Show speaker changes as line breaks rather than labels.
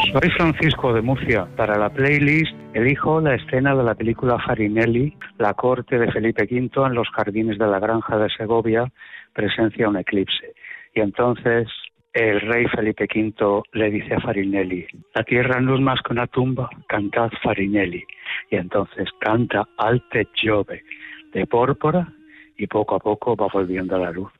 Soy Francisco de Murcia. Para la playlist elijo la escena de la película Farinelli, la corte de Felipe V en los jardines de la granja de Segovia presencia un eclipse. Y entonces el rey Felipe V le dice a Farinelli: la tierra no es más que una tumba, cantad Farinelli. Y entonces canta Alte Giove de Pórpora y poco a poco va volviendo a la luz.